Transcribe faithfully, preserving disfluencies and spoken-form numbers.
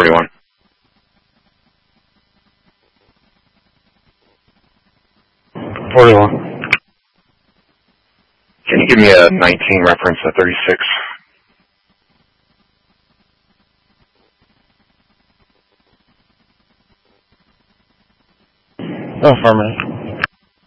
forty-one. forty-one. Can you give me a nineteen reference to thirty-six? Affirmative.